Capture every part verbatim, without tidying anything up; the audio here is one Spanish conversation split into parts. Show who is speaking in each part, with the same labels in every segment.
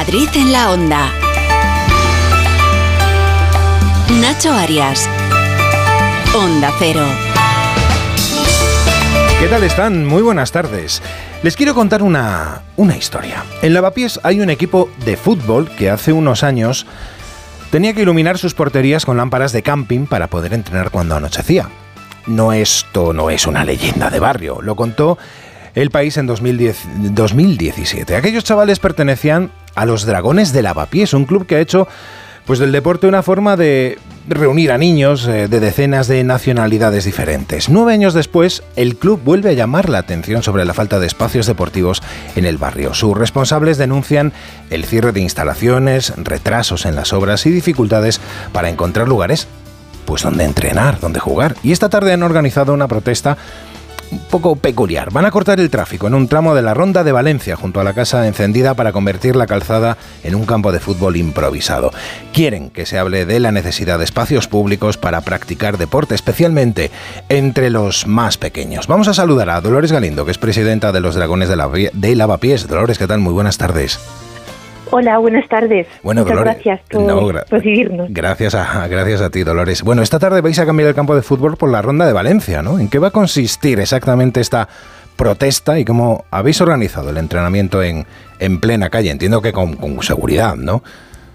Speaker 1: Madrid en la onda. Nacho Arias. Onda Cero.
Speaker 2: ¿Qué tal están? Muy buenas tardes. Les quiero contar una, una historia. En Lavapiés hay un equipo de fútbol que hace unos años tenía que iluminar sus porterías con lámparas de camping para poder entrenar cuando anochecía. No, esto no es una leyenda de barrio, lo contó El País en dos mil diez, dos mil diecisiete. Aquellos chavales pertenecían a los Dragones de Lavapiés, un club que ha hecho pues del deporte una forma de reunir a niños eh, de decenas de nacionalidades diferentes. Nueve años después, el club vuelve a llamar la atención sobre la falta de espacios deportivos en el barrio. Sus responsables denuncian el cierre de instalaciones, retrasos en las obras y dificultades para encontrar lugares pues donde entrenar, donde jugar. Y esta tarde han organizado una protesta un poco peculiar. Van a cortar el tráfico en un tramo de la Ronda de Valencia junto a la Casa Encendida para convertir la calzada en un campo de fútbol improvisado. Quieren que se hable de la necesidad de espacios públicos para practicar deporte, especialmente entre los más pequeños. Vamos a saludar a Dolores Galindo, que es presidenta de los Dragones de, la, de Lavapiés. Dolores, ¿qué tal? Muy buenas tardes.
Speaker 3: Hola, buenas tardes.
Speaker 2: Bueno,
Speaker 3: Muchas
Speaker 2: Dolores,
Speaker 3: gracias por
Speaker 2: no, gra-
Speaker 3: recibirnos.
Speaker 2: Gracias a, gracias a ti, Dolores. Bueno, esta tarde vais a cambiar el campo de fútbol por la Ronda de Valencia, ¿no? ¿En qué va a consistir exactamente esta protesta y cómo habéis organizado el entrenamiento en, en plena calle? Entiendo que con, con seguridad, ¿no?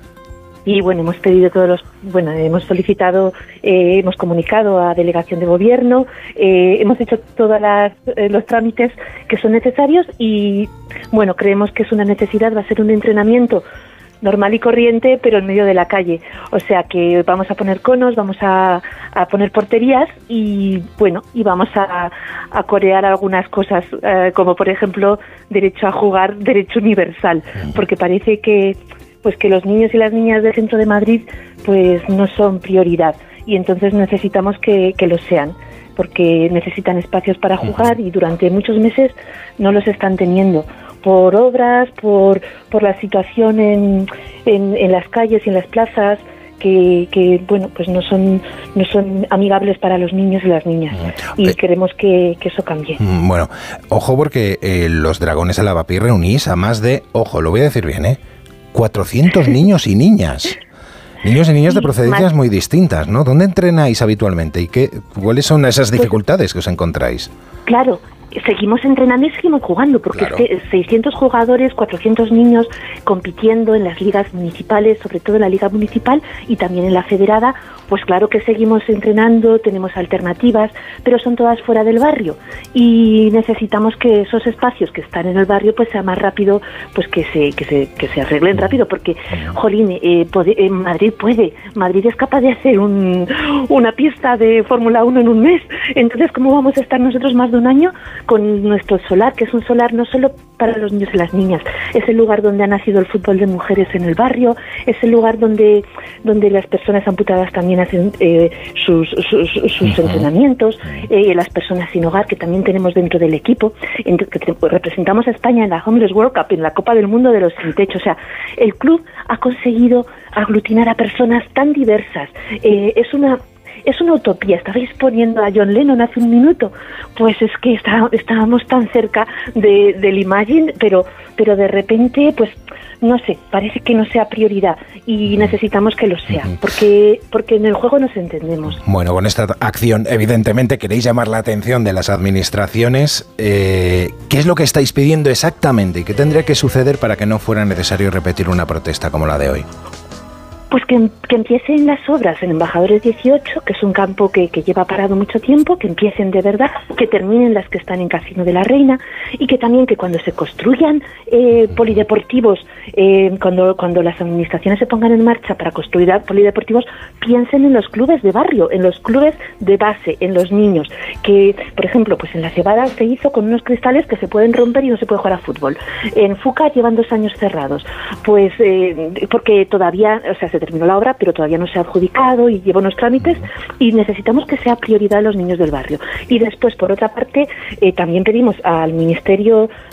Speaker 3: Y bueno, hemos pedido todos los, bueno, hemos solicitado, eh, hemos comunicado a delegación de gobierno, eh, hemos hecho todos eh, los trámites que son necesarios y bueno, creemos que es una necesidad, va a ser un entrenamiento normal y corriente, pero en medio de la calle. O sea que vamos a poner conos, vamos a, a poner porterías y bueno, y vamos a, a corear algunas cosas, eh, como por ejemplo derecho a jugar, derecho universal, porque parece que pues que los niños y las niñas del centro de Madrid pues no son prioridad y entonces necesitamos que, que lo sean, porque necesitan espacios para jugar y durante muchos meses no los están teniendo por obras, por por la situación en, en, en las calles y en las plazas que, que bueno pues no son no son amigables para los niños y las niñas y eh, queremos que, que eso cambie.
Speaker 2: Bueno, ojo porque eh, los Dragones de Lavapiés reunís a más de, ojo, lo voy a decir bien, ¿eh? cuatrocientos niños y niñas. Niños y niñas de procedencias muy distintas, ¿no? ¿Dónde entrenáis habitualmente y qué, cuáles son esas dificultades que os encontráis?
Speaker 3: Claro, seguimos entrenando y seguimos jugando, porque claro, es que seiscientos jugadores, cuatrocientos niños compitiendo en las ligas municipales, sobre todo en la liga municipal y también en la federada, pues claro que seguimos entrenando, tenemos alternativas, pero son todas fuera del barrio y necesitamos que esos espacios que están en el barrio pues sea más rápido, pues que se que se que se arreglen rápido, porque jolín, eh, puede, eh, Madrid puede, Madrid es capaz de hacer un, una pista de Fórmula uno en un mes, entonces ¿cómo vamos a estar nosotros más de un año con nuestro solar, que es un solar no solo para los niños y las niñas, es el lugar donde ha nacido el fútbol de mujeres en el barrio, es el lugar donde donde las personas amputadas también hacen eh, sus, sus, sus uh-huh. entrenamientos, eh, las personas sin hogar que también tenemos dentro del equipo, en, que te, pues, representamos a España en la Homeless World Cup, en la Copa del Mundo de los Sin Techo. O sea, el club ha conseguido aglutinar a personas tan diversas, eh, es una Es una utopía. Estabais poniendo a John Lennon hace un minuto, pues es que está, estábamos tan cerca de, del Imagine, pero pero de repente, pues no sé, parece que no sea prioridad y necesitamos que lo sea, porque porque en el juego nos entendemos.
Speaker 2: Bueno, con esta acción, evidentemente, queréis llamar la atención de las administraciones. Eh, ¿Qué es lo que estáis pidiendo exactamente y qué tendría que suceder para que no fuera necesario repetir una protesta como la de hoy?
Speaker 3: Pues que, que empiecen las obras en Embajadores dieciocho, que es un campo que, que lleva parado mucho tiempo, que empiecen de verdad, que terminen las que están en Casino de la Reina y que también que cuando se construyan eh, polideportivos, eh, cuando, cuando las administraciones se pongan en marcha para construir polideportivos, piensen en los clubes de barrio, en los clubes de base, en los niños, que por ejemplo pues en La Cebada se hizo con unos cristales que se pueden romper y no se puede jugar a fútbol. En Fuca llevan dos años cerrados, pues eh, porque todavía, o sea, se terminó la obra, pero todavía no se ha adjudicado y lleva unos trámites y necesitamos que sea prioridad los niños del barrio. Y después, por otra parte, eh, también pedimos al Ministerio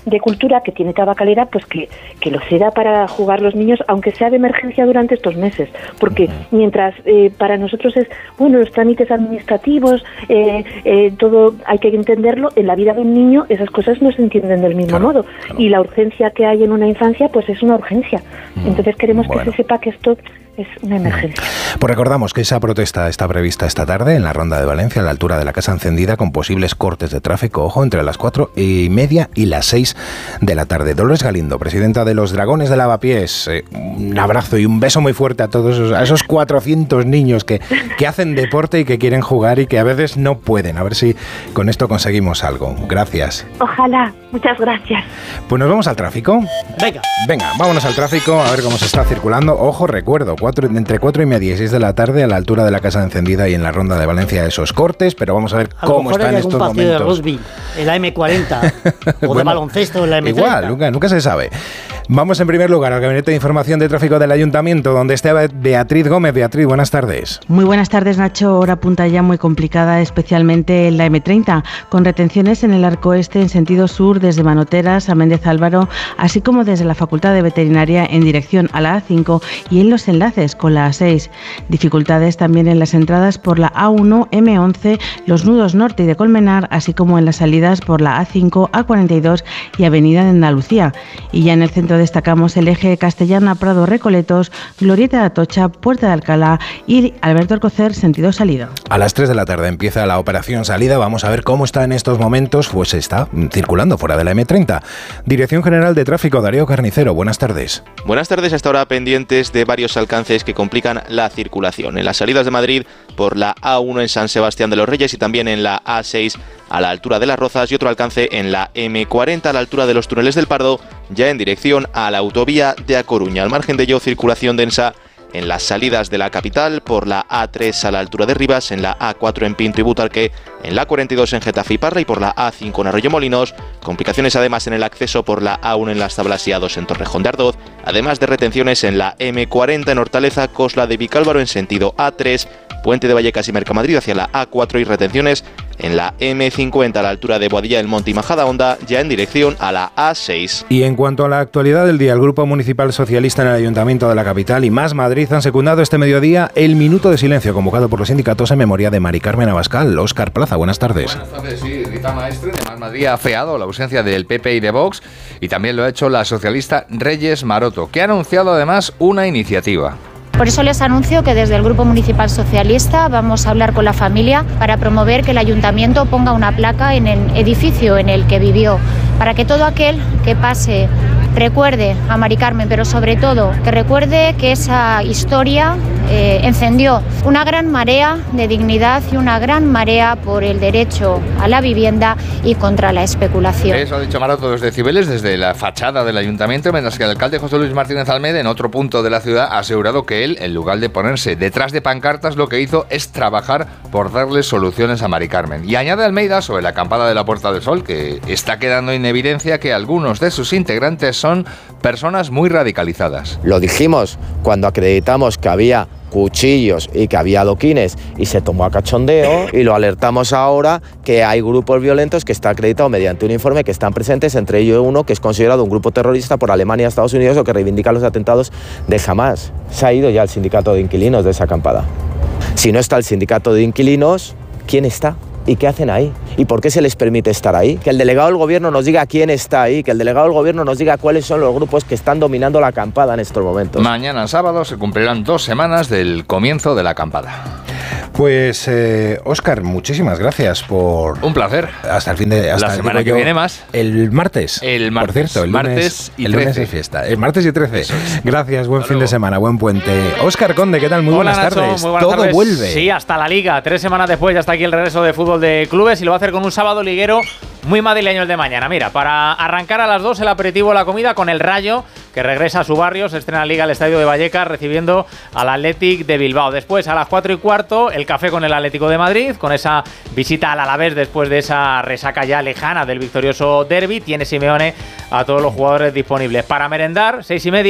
Speaker 3: de cultura que tiene Tabacalera, pues que, que lo ceda para jugar los niños, aunque sea de emergencia durante estos meses, porque mientras eh, para nosotros es, bueno, los trámites administrativos, eh, eh, todo hay que entenderlo, en la vida de un niño esas cosas no se entienden del mismo
Speaker 2: claro,
Speaker 3: modo,
Speaker 2: claro.
Speaker 3: Y la urgencia que hay en una infancia, pues es una urgencia. Entonces queremos bueno. que se sepa que esto es una emergencia.
Speaker 2: Pues recordamos que esa protesta está prevista esta tarde en la Ronda de Valencia, a la altura de la Casa Encendida, con posibles cortes de tráfico, ojo, entre las cuatro y media y las seis de la tarde. Dolores Galindo, presidenta de los Dragones de Lavapiés, eh, un abrazo y un beso muy fuerte a todos esos, a esos cuatrocientos niños que, que hacen deporte y que quieren jugar y que a veces no pueden. A ver si con esto conseguimos algo. Gracias.
Speaker 3: Ojalá. Muchas gracias.
Speaker 2: Pues nos vamos al tráfico.
Speaker 4: Venga.
Speaker 2: Venga, vámonos al tráfico a ver cómo se está circulando. Ojo, recuerdo, cuatro, entre cuatro y media y seis de la tarde a la altura de la Casa Encendida y en la Ronda de Valencia esos cortes, pero vamos a ver
Speaker 4: a
Speaker 2: cómo están estos momentos.
Speaker 4: De rugby, el A M cuarenta o bueno, de baloncesto, el A M treinta.
Speaker 2: Igual, nunca, nunca se sabe. Vamos en primer lugar al Gabinete de Información de Tráfico del Ayuntamiento, donde está Beatriz Gómez. Beatriz, buenas tardes.
Speaker 5: Muy buenas tardes, Nacho. Hora punta ya muy complicada, especialmente en la eme treinta, con retenciones en el arco este en sentido sur desde Manoteras a Méndez Álvaro, así como desde la Facultad de Veterinaria en dirección a la A cinco y en los enlaces con la A seis. Dificultades también en las entradas por la A uno, eme once, los nudos norte y de Colmenar, así como en las salidas por la A cinco, A cuarenta y dos y Avenida de Andalucía. Y ya en el centro destacamos el eje Castellana-Prado-Recoletos, Glorieta de Atocha, Puerta de Alcalá y Alberto Alcocer, sentido salida.
Speaker 2: A las tres de la tarde empieza la operación salida. Vamos a ver cómo está en estos momentos. Pues está circulando fuera de la eme treinta. Dirección General de Tráfico, Darío Carnicero, buenas tardes.
Speaker 6: Buenas tardes, hasta ahora pendientes de varios alcances que complican la circulación. En las salidas de Madrid por la A uno en San Sebastián de los Reyes y también en la A seis a la altura de Las Rozas y otro alcance en la eme cuarenta a la altura de los túneles del Pardo, ya en dirección a la autovía de A Coruña. Al margen de ello, circulación densa en las salidas de la capital por la A tres a la altura de Rivas, en la A cuatro en Pinto y Butarque, en la A cuarenta y dos en Getafe y Parra y por la A cinco en Arroyomolinos. Complicaciones además en el acceso por la A uno en Las Tablas y A dos en Torrejón de Ardoz, además de retenciones en la eme cuarenta en Hortaleza, Cosla de Vicálvaro en sentido A tres, Puente de Vallecas y Mercamadrid hacia la A cuatro y retenciones en la eme cincuenta a la altura de Boadilla del Monte y Majadahonda, ya en dirección a la A seis.
Speaker 2: Y en cuanto a la actualidad del día, el Grupo Municipal Socialista en el Ayuntamiento de la capital y Más Madrid han secundado este mediodía el minuto de silencio convocado por los sindicatos en memoria de Mari Carmen Abascal. Óscar Plaza, buenas tardes.
Speaker 7: Buenas tardes, sí. Rita Maestre de Más Madrid ha afeado la ausencia del pe pe y de Vox y también lo ha hecho la socialista Reyes Maroto, que ha anunciado además una iniciativa.
Speaker 8: Por eso les anuncio que desde el Grupo Municipal Socialista vamos a hablar con la familia para promover que el Ayuntamiento ponga una placa en el edificio en el que vivió, para que todo aquel que pase recuerde a Mari Carmen, pero sobre todo que recuerde que esa historia eh, encendió una gran marea de dignidad y una gran marea por el derecho a la vivienda y contra la especulación.
Speaker 7: Eso ha dicho Maroto desde Cibeles, desde la fachada del Ayuntamiento, mientras que el alcalde José Luis Martínez Almeida, en otro punto de la ciudad, ha asegurado que él, en lugar de ponerse detrás de pancartas, lo que hizo es trabajar por darle soluciones a Mari Carmen. Y añade Almeida sobre la acampada de la Puerta del Sol que está quedando en evidencia que algunos de sus integrantes son personas muy radicalizadas.
Speaker 9: Lo dijimos cuando acreditamos que había cuchillos y que había adoquines y se tomó a cachondeo, y lo alertamos ahora que hay grupos violentos que está acreditado mediante un informe que están presentes, entre ellos uno que es considerado un grupo terrorista por Alemania y Estados Unidos o que reivindica los atentados de Hamás. Se ha ido ya el sindicato de inquilinos de esa acampada. Si no está el sindicato de inquilinos, ¿quién está? ¿Y qué hacen ahí? ¿Y por qué se les permite estar ahí? Que el delegado del gobierno nos diga quién está ahí, que el delegado del gobierno nos diga cuáles son los grupos que están dominando la acampada en estos momentos.
Speaker 7: Mañana sábado se cumplirán dos semanas del comienzo de la acampada.
Speaker 2: Pues, eh, Óscar, muchísimas gracias por...
Speaker 7: Un placer.
Speaker 2: Hasta el fin de... Hasta
Speaker 7: la semana que
Speaker 2: yo,
Speaker 7: viene más.
Speaker 2: El martes.
Speaker 7: El martes.
Speaker 2: Por cierto, el
Speaker 7: martes
Speaker 2: lunes,
Speaker 7: y
Speaker 2: el
Speaker 7: trece.
Speaker 2: lunes de fiesta. El martes y trece.
Speaker 7: Es.
Speaker 2: Gracias, buen
Speaker 7: Hasta
Speaker 2: fin
Speaker 7: luego.
Speaker 2: de semana, buen puente. Óscar Conde, ¿qué tal? Muy
Speaker 10: Hola,
Speaker 2: buenas
Speaker 10: Nacho,
Speaker 2: tardes.
Speaker 10: muy buenas
Speaker 2: Todo
Speaker 10: tardes.
Speaker 2: vuelve.
Speaker 10: Sí, hasta la Liga. Tres semanas después ya está aquí el regreso de fútbol de clubes y lo va a hacer con un sábado liguero muy madrileño el de mañana. Mira, para arrancar a las dos el aperitivo de la comida con el Rayo, que regresa a su barrio, se estrena Liga al Estadio de Vallecas recibiendo al Athletic de Bilbao. Después, a las cuatro y cuarto, el café con el Atlético de Madrid, con esa visita al Alavés después de esa resaca ya lejana del victorioso derbi. Tiene Simeone a todos los jugadores disponibles. Para merendar, seis y media,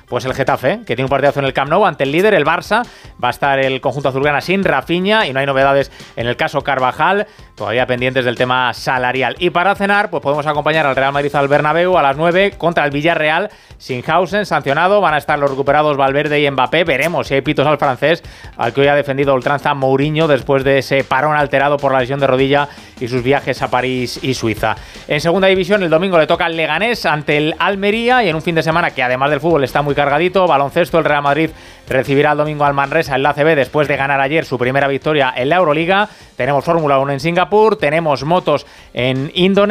Speaker 10: Pues el Getafe, que tiene un partidazo en el Camp Nou ante el líder, el Barça. Va a estar el conjunto azulgrana sin Rafinha y no hay novedades en el caso Carvajal, todavía pendientes del tema salarial. Y para cenar, pues podemos acompañar al Real Madrid al Bernabéu a las nueve contra el Villarreal. Sinhausen sancionado, van a estar los recuperados Valverde y Mbappé. Veremos si hay pitos al francés, al que hoy ha defendido ultranza Mourinho después de ese parón alterado por la lesión de rodilla y sus viajes a París y Suiza. En segunda división, el domingo le toca al Leganés ante el Almería, y en un fin de semana que además del fútbol está muy cargadito, baloncesto, el Real Madrid recibirá el domingo al Manresa en la A C B después de ganar ayer su primera victoria en la Euroliga. Tenemos Fórmula uno en Singapur, tenemos motos en Indonesia.